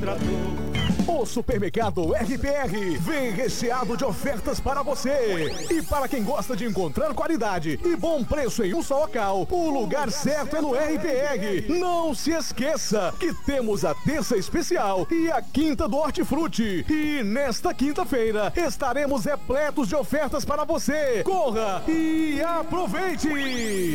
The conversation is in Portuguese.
O supermercado RPR vem recheado de ofertas para você. E para quem gosta de encontrar qualidade e bom preço em um só local, o lugar certo é no RPR. Não se esqueça que temos a terça especial e a quinta do hortifruti. E nesta quinta-feira estaremos repletos de ofertas para você. Corra e aproveite!